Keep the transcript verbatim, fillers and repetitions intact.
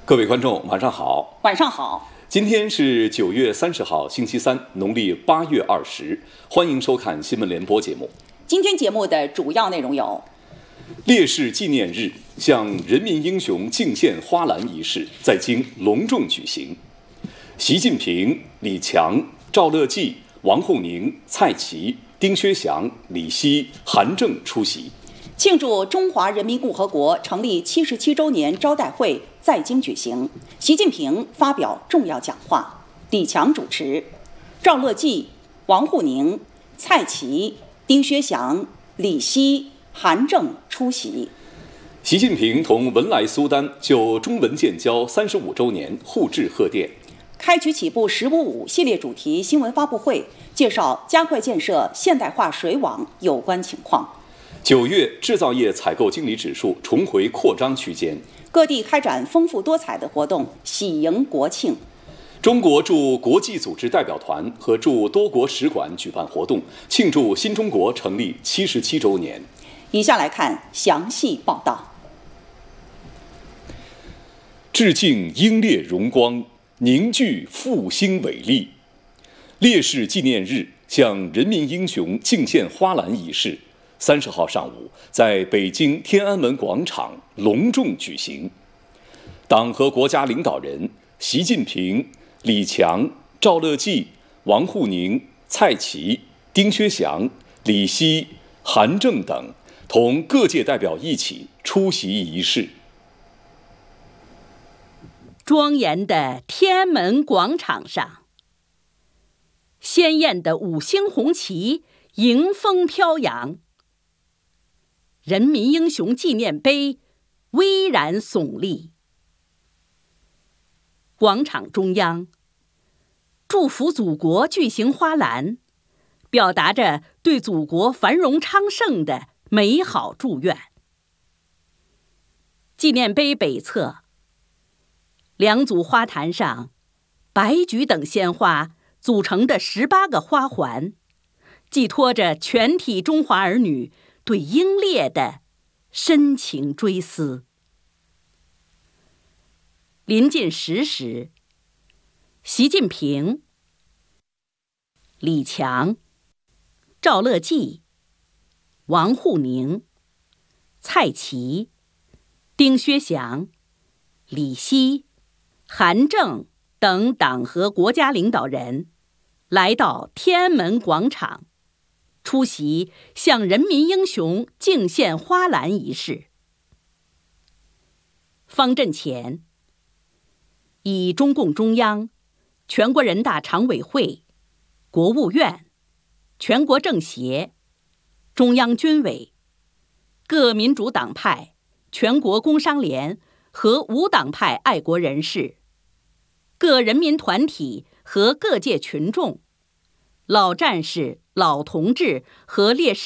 各位观众，晚上好。 晚上好。 今天是九月三十号，星期三，农历八月二十。欢迎收看新闻联播节目。 今天节目的主要内容有： 烈士纪念日向人民英雄敬献花篮仪式在京隆重举行。习近平、李强、赵乐际、王沪宁、蔡奇、丁薛祥、李希、韩正出席。 庆祝中华人民共和国成立七十七周年招待会在京举行，习近平发表重要讲话，李强主持，赵乐际、王沪宁、蔡奇、丁薛祥、李希、韩正出席。 习近平同文莱苏丹就中文建交三十五周年互致贺电。 开局起步“十五五”系列主题新闻发布会，介绍加快建设现代化水网有关情况。 九月制造业采购经理指数重回扩张区间， 各地开展丰富多彩的活动，喜迎国庆。 中国驻国际组织代表团和驻多国使馆举办活动，庆祝新中国成立七十七周年。 以下来看详细报道。 致敬英烈荣光，凝聚复兴伟力。烈士纪念日向人民英雄敬献花篮仪式三十号上午在北京天安门广场隆重举行。党和国家领导人习近平、李强、赵乐际、王沪宁、蔡奇、丁薛祥、李希、韩正等同各界代表一起出席仪式。 庄严的天安门广场上，鲜艳的五星红旗迎风飘扬，人民英雄纪念碑巍然耸立。广场中央，祝福祖国巨型花篮，表达着对祖国繁荣昌盛的美好祝愿。纪念碑北侧，两组花坛上，白菊等鲜花组成的十八个花环，寄托着全体中华儿女对英烈的深情追思。临近十时，习近平、李强、赵乐际、王沪宁、蔡奇、丁薛祥、李希、韩正等党和国家领导人来到天安门广场，出席向人民英雄敬献花篮仪式。方阵前，以中共中央、全国人大常委会、国务院、全国政协、中央军委、各民主党派、全国工商联和无党派爱国人士、各人民团体和各界群众、老战士、老同志和烈士